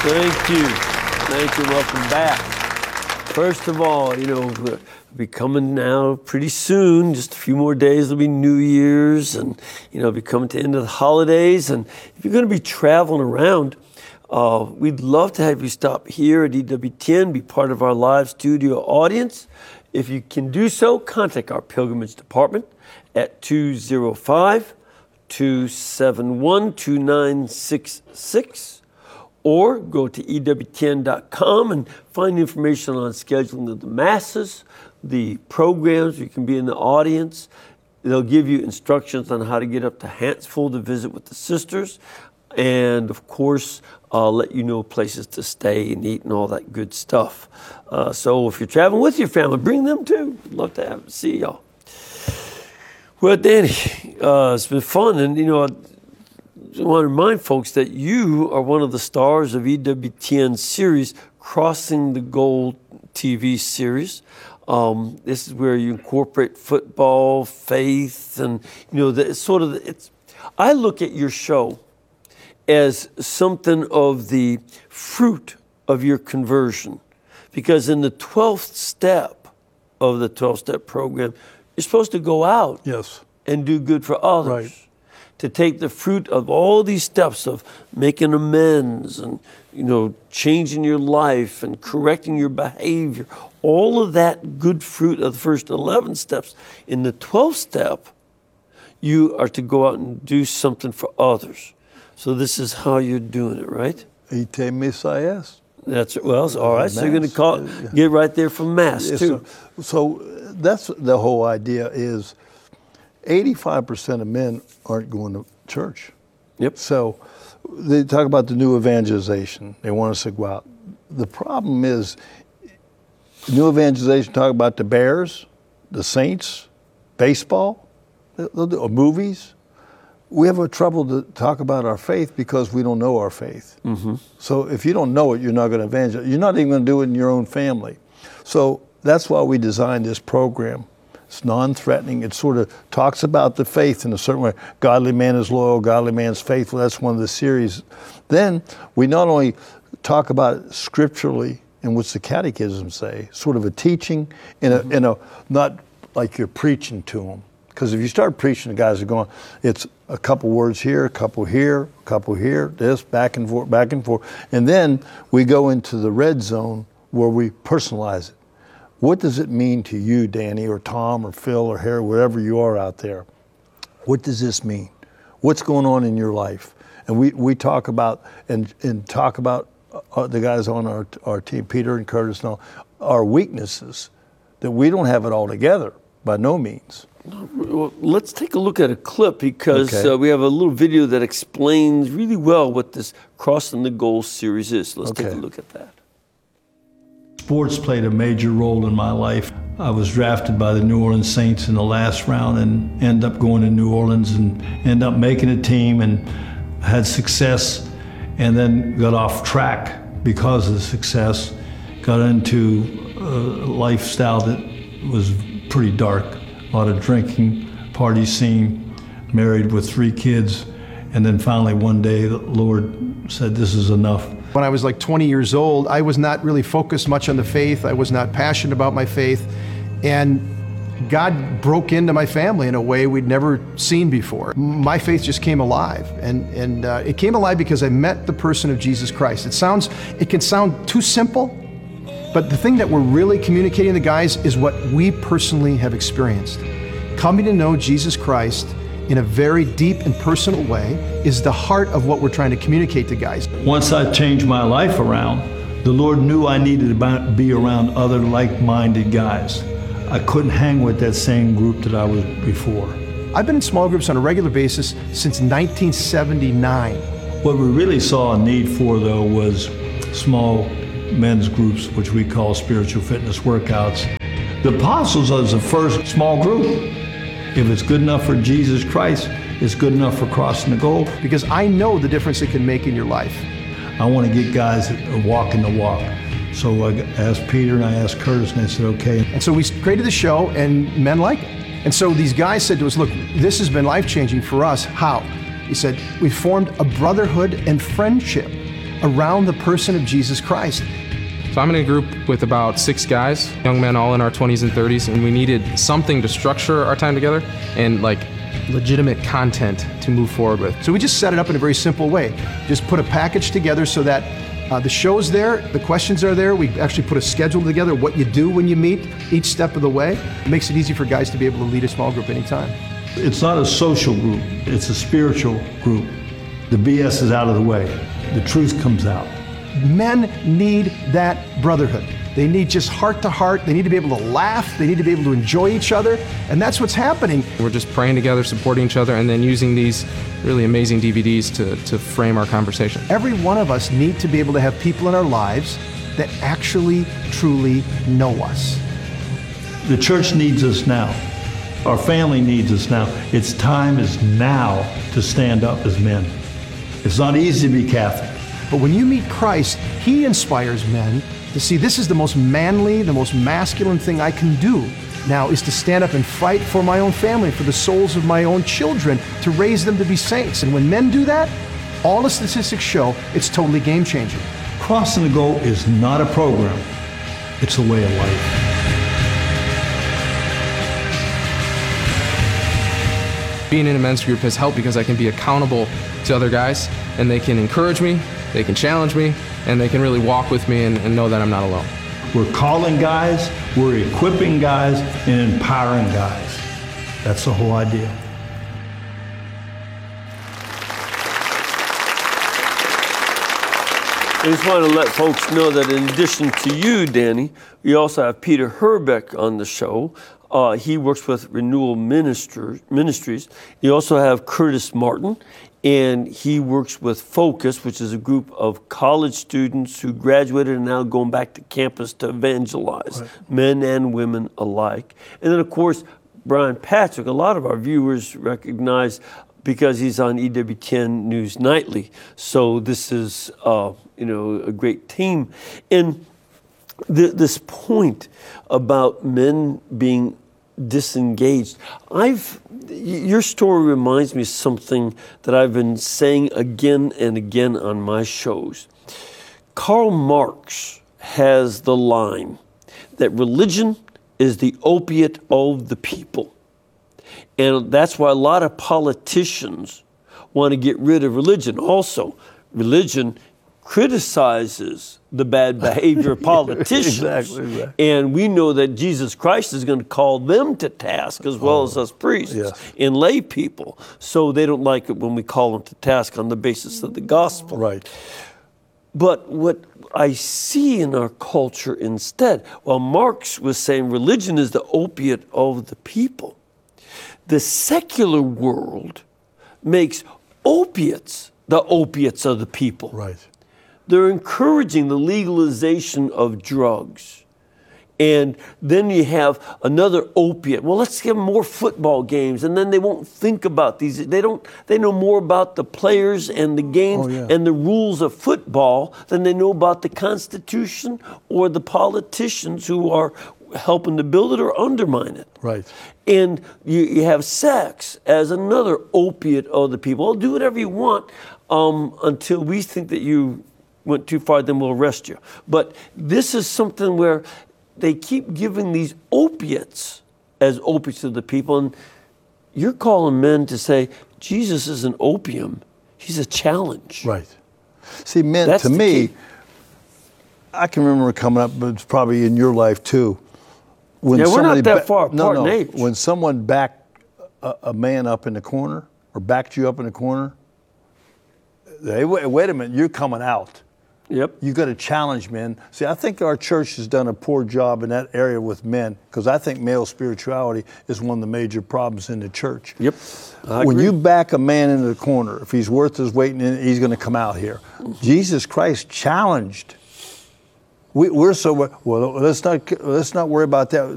Thank you. Thank you. Welcome back. First of all, we'll be coming now pretty soon. Just a few more days, it'll be New Year's, and, be coming to the end of the holidays. And if you're going to be traveling around, we'd love to have you stop here at EWTN, be part of our live studio audience. If you can do so, contact our pilgrimage department at 205-271-2966. Or go to EWTN.com and find information on scheduling of the masses, the programs. You can be in the audience. They'll give you instructions on how to get up to Hansville to visit with the sisters. And, of course, let you know places to stay and eat and all that good stuff. So if you're traveling with your family, bring them too. Love to see y'all. Well, Danny, it's been fun. And, I want to remind folks that you are one of the stars of EWTN's series, Crossing the Goal TV series. This is where you incorporate football, faith, and, I look at your show as something of the fruit of your conversion. Because in the 12th step of the 12-step program, you're supposed to go out and do good for others. Right. To take the fruit of all these steps of making amends and, changing your life and correcting your behavior, all of that good fruit of the first 11 steps. In the 12th step, you are to go out and do something for others. So this is how you're doing it, right? Ite Messias. That's all right. Mass. So you're going to get right there from Mass, too. So that's the whole idea is 85% of men aren't going to church. Yep. So they talk about the new evangelization. They want us to go out. The problem is new evangelization talk about the Bears, the Saints, baseball, or movies. We have a trouble to talk about our faith because we don't know our faith. Mm-hmm. So if you don't know it, you're not going to evangelize. You're not even going to do it in your own family. So that's why we designed this program. It's non-threatening. It sort of talks about the faith in a certain way. Godly man is loyal, godly man's faithful. That's one of the series. Then we not only talk about it scripturally in which the catechism say, sort of a teaching in a not like you're preaching to them. Because if you start preaching, the guys are going, it's a couple words here, a couple here, this, back and forth. And then we go into the red zone where we personalize it. What does it mean to you, Danny, or Tom, or Phil, or Harry, wherever you are out there? What does this mean? What's going on in your life? And we talk about and talk about the guys on our team, Peter and Curtis, and all, our weaknesses, that we don't have it all together, by no means. Well, let's take a look at a clip because we have a little video that explains really well what this Crossing the Goal series is. So let's take a look at that. Sports played a major role in my life. I was drafted by the New Orleans Saints in the last round and end up going to New Orleans and end up making a team and had success, and then got off track because of the success, got into a lifestyle that was pretty dark, a lot of drinking, party scene, married with 3 kids, and then finally one day the Lord said, this is enough. When I was like 20 years old, I was not really focused much on the faith. I was not passionate about my faith. And God broke into my family in a way we'd never seen before. My faith just came alive. And it came alive because I met the person of Jesus Christ. It can sound too simple, but the thing that we're really communicating to the guys is what we personally have experienced. Coming to know Jesus Christ in a very deep and personal way is the heart of what we're trying to communicate to guys. Once I changed my life around, the Lord knew I needed to be around other like-minded guys. I couldn't hang with that same group that I was before. I've been in small groups on a regular basis since 1979. What we really saw a need for, though, was small men's groups, which we call spiritual fitness workouts. The Apostles was the first small group. If it's good enough for Jesus Christ, it's good enough for Crossing the Goal. Because I know the difference it can make in your life. I want to get guys that are walking the walk. So I asked Peter and I asked Curtis, and they said, okay. And so we created the show, and men like it. And so these guys said to us, look, this has been life-changing for us. How? He said, we formed a brotherhood and friendship. around the person of Jesus Christ. So I'm in a group with about 6 guys, young men all in our 20s and 30s, and we needed something to structure our time together and like legitimate content to move forward with. So we just set it up in a very simple way. Just put a package together so that the show's there, the questions are there. We actually put a schedule together, what you do when you meet each step of the way. It makes it easy for guys to be able to lead a small group anytime. It's not a social group, it's a spiritual group. The BS is out of the way. The truth comes out. Men need that brotherhood. They need just heart to heart. They need to be able to laugh. They need to be able to enjoy each other. And that's what's happening. We're just praying together, supporting each other, and then using these really amazing DVDs to frame our conversation. Every one of us need to be able to have people in our lives that actually, truly know us. The church needs us now. Our family needs us now. Its time is now to stand up as men. It's not easy to be Catholic. But when you meet Christ, He inspires men to see this is the most manly, the most masculine thing I can do now is to stand up and fight for my own family, for the souls of my own children, to raise them to be saints. And when men do that, all the statistics show it's totally game-changing. Crossing the Goal is not a program. It's a way of life. Being in a men's group has helped because I can be accountable to other guys, and they can encourage me, they can challenge me, and they can really walk with me and know that I'm not alone. We're calling guys, we're equipping guys, and empowering guys. That's the whole idea. I just want to let folks know that in addition to you, Danny, we also have Peter Herbeck on the show. He works with Renewal Ministries. You also have Curtis Martin, and he works with Focus, which is a group of college students who graduated and now going back to campus to evangelize, right, men and women alike. And then, of course, Brian Patrick, a lot of our viewers recognize because he's on EWTN News Nightly. So this is, a great team. And this point about men being disengaged, your story reminds me of something that I've been saying again and again on my shows. Karl Marx has the line that religion is the opiate of the people. And that's why a lot of politicians want to get rid of religion. Also, religion criticizes the bad behavior of politicians. Exactly. And we know that Jesus Christ is going to call them to task as well as us priests, yes, and lay people. So they don't like it when we call them to task on the basis of the gospel. Right. But what I see in our culture instead, while Marx was saying religion is the opiate of the people, the secular world makes opiates the opiates of the people. Right. They're encouraging the legalization of drugs. And then you have another opiate. Well, let's give them more football games, and then they won't think about these. They know more about the players and the games and the rules of football than they know about the Constitution or the politicians who are helping to build it or undermine it. Right. And you have sex as another opiate of the people. Well, do whatever you want until we think that you went too far, then we'll arrest you. But this is something where they keep giving these opiates as opiates to the people. And you're calling men to say, Jesus is an opium. He's a challenge. Right. See, men, that's to me, key. I can remember coming up, but it's probably in your life too. When we're not that far apart in age. When someone backed a man up in the corner or backed you up in the corner, hey, wait a minute, you're coming out. Yep. You got to challenge men. See, I think our church has done a poor job in that area with men because I think male spirituality is one of the major problems in the church. Yep. When you back a man into the corner, if he's worth his weight in it, he's going to come out here. Mm-hmm. Jesus Christ challenged. We're so well. Let's not worry about that.